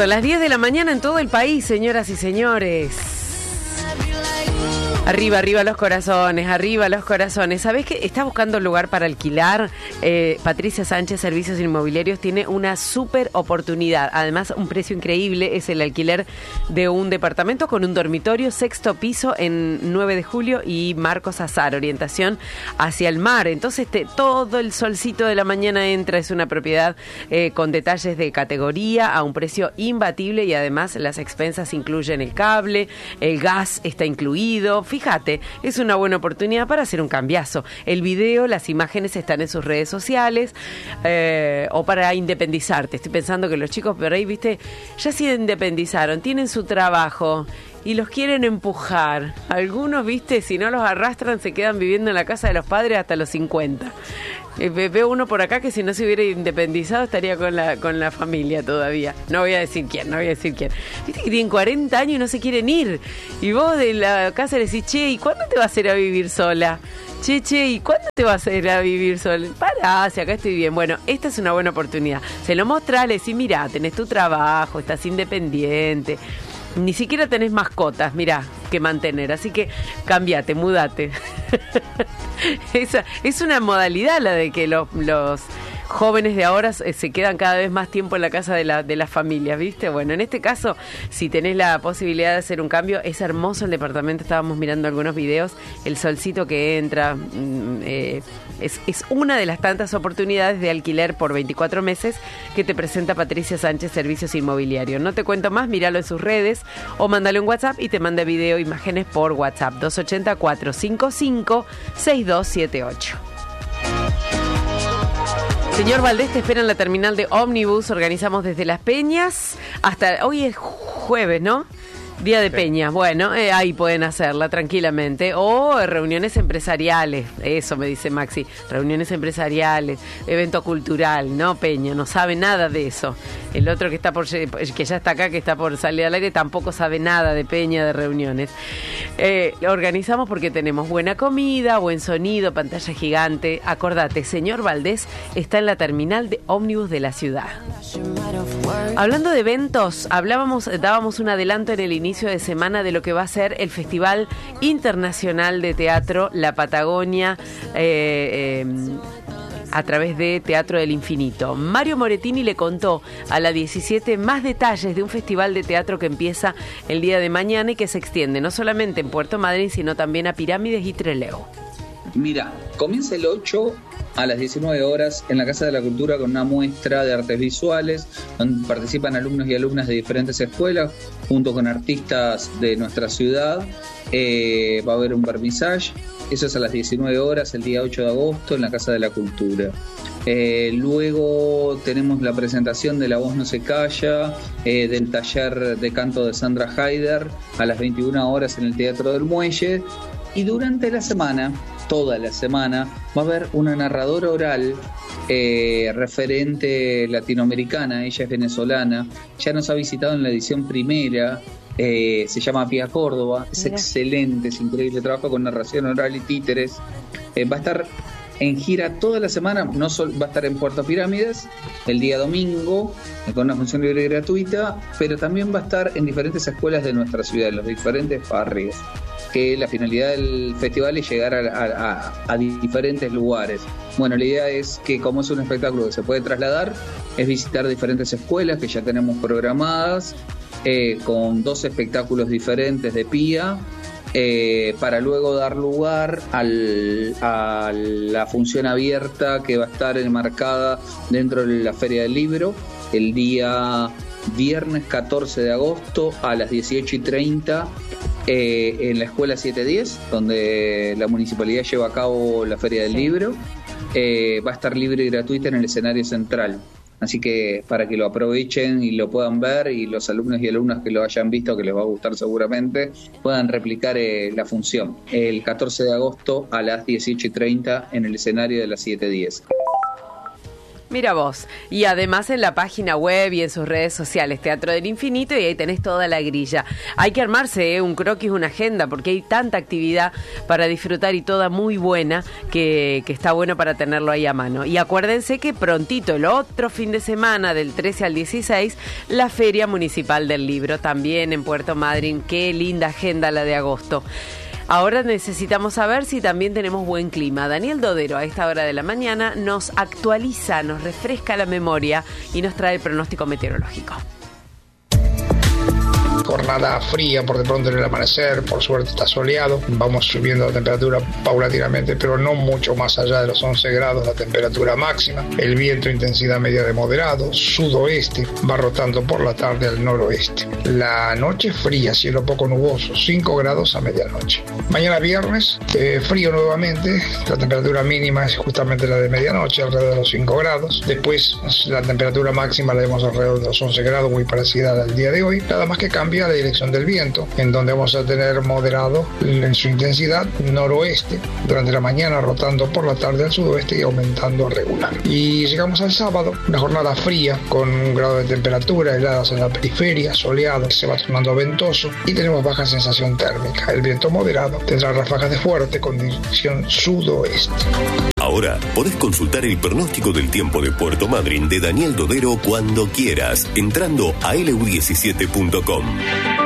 Son las 10 de la mañana en todo el país, señoras y señores. Arriba, arriba los corazones, arriba los corazones. ¿Sabés que está buscando un lugar para alquilar? Patricia Sánchez, Servicios Inmobiliarios, tiene una súper oportunidad. Además, un precio increíble es el alquiler de un departamento con un dormitorio, 6º piso en 9 de julio y Marcos Azar, orientación hacia el mar. Entonces, todo el solcito de la mañana entra. Es una propiedad con detalles de categoría a un precio imbatible y además las expensas incluyen el cable, el gas está incluido. Fíjate, es una buena oportunidad para hacer un cambiazo. El video, las imágenes están en sus redes sociales o para independizarte. Estoy pensando que los chicos por ahí, viste, ya se independizaron, tienen su trabajo y los quieren empujar. Algunos, viste, si no los arrastran se quedan viviendo en la casa de los padres hasta los 50. Veo uno por acá que si no se hubiera independizado estaría con la familia todavía. No voy a decir quién. Viste que tienen 40 años y no se quieren ir. Y vos de la casa le decís, che, ¿y cuándo te vas a ir a vivir sola? Che, ¿y cuándo te vas a ir a vivir sola? Pará, si acá estoy bien. Bueno, esta es una buena oportunidad. Se lo mostrás, le decís, mirá, tenés tu trabajo, estás independiente. Ni siquiera tenés mascotas, mirá, que mantener. Así que cambiate, mudate. Esa es una modalidad la de que los jóvenes de ahora se quedan cada vez más tiempo en la casa de las familias, ¿viste? Bueno, en este caso, si tenés la posibilidad de hacer un cambio, es hermoso el departamento. Estábamos mirando algunos videos, el solcito que entra, es una de las tantas oportunidades de alquiler por 24 meses que te presenta Patricia Sánchez, Servicios Inmobiliarios. No te cuento más, míralo en sus redes o mándale un WhatsApp y te manda video, imágenes por WhatsApp, 280-455-6278. Señor Valdés, te espera en la terminal de ómnibus. Organizamos desde Las Peñas hasta... Hoy es jueves, ¿no? Día de Peñas. Bueno, ahí pueden hacerla tranquilamente. O reuniones empresariales. Eso me dice Maxi. Reuniones empresariales, evento cultural. No, Peña, no sabe nada de eso. El otro que ya está acá, que está por salir al aire, tampoco sabe nada de Peña, de reuniones. Lo organizamos porque tenemos buena comida, buen sonido, pantalla gigante. Acordate, señor Valdés está en la terminal de ómnibus de la ciudad. Hablando de eventos, dábamos un adelanto en el inicio de semana de lo que va a ser el Festival Internacional de Teatro La Patagonia a través de Teatro del Infinito. Mario Moretini le contó a la 17 más detalles de un festival de teatro que empieza el día de mañana y que se extiende no solamente en Puerto Madryn, sino también a Pirámides y Trelew. Mira, comienza el 8 a las 19 horas en la Casa de la Cultura con una muestra de artes visuales donde participan alumnos y alumnas de diferentes escuelas junto con artistas de nuestra ciudad. Va a haber un vernissage, eso es a las 19 horas el día 8 de agosto en la Casa de la Cultura. Luego tenemos la presentación de La Voz No Se Calla, del taller de canto de Sandra Haider a las 21 horas en el Teatro del Muelle. Y durante la semana, toda la semana, va a haber una narradora oral referente latinoamericana. Ella es venezolana, ya nos ha visitado en la edición primera, se llama Pía Córdoba, es excelente, es increíble, trabaja con narración oral y títeres. Va a estar en gira toda la semana, no solo va a estar en Puerto Pirámides el día domingo con una función libre y gratuita, pero también va a estar en diferentes escuelas de nuestra ciudad, en los diferentes barrios, que la finalidad del festival es llegar a diferentes lugares. Bueno, la idea es que como es un espectáculo que se puede trasladar, es visitar diferentes escuelas que ya tenemos programadas, con 2 espectáculos diferentes de Pía, para luego dar lugar a la función abierta que va a estar enmarcada dentro de la Feria del Libro el día viernes 14 de agosto a las 18:30 en la Escuela 710, donde la municipalidad lleva a cabo la Feria del Libro. Va a estar libre y gratuita en el escenario central. Así que para que lo aprovechen y lo puedan ver, y los alumnos y alumnas que lo hayan visto, que les va a gustar seguramente, puedan replicar la función el 14 de agosto a las 18:30 en el escenario de las 7:10. Mira vos. Y además en la página web y en sus redes sociales, Teatro del Infinito, y ahí tenés toda la grilla. Hay que armarse un croquis, una agenda, porque hay tanta actividad para disfrutar y toda muy buena que está bueno para tenerlo ahí a mano. Y acuérdense que prontito, el otro fin de semana, del 13 al 16, la Feria Municipal del Libro, también en Puerto Madryn. Qué linda agenda la de agosto. Ahora necesitamos saber si también tenemos buen clima. Daniel Dodero a esta hora de la mañana nos actualiza, nos refresca la memoria y nos trae el pronóstico meteorológico. Jornada fría por de pronto en el amanecer, por suerte está soleado, vamos subiendo la temperatura paulatinamente, pero no mucho más allá de los 11 grados la temperatura máxima. El viento intensidad media de moderado, sudoeste, va rotando por la tarde al noroeste. La noche fría, cielo poco nuboso, 5 grados a medianoche. Mañana viernes, frío nuevamente, la temperatura mínima es justamente la de medianoche, alrededor de los 5 grados. Después la temperatura máxima la vemos alrededor de los 11 grados, muy parecida al día de hoy, nada más que cambia la dirección del viento, en donde vamos a tener moderado en su intensidad noroeste durante la mañana, rotando por la tarde al sudoeste y aumentando a regular. Y llegamos al sábado, una jornada fría con un grado de temperatura, heladas en la periferia, soleado, se va tornando ventoso y tenemos baja sensación térmica. El viento moderado tendrá ráfagas de fuerte con dirección sudoeste. Ahora podés consultar el pronóstico del tiempo de Puerto Madryn de Daniel Dodero cuando quieras, entrando a lu17.com.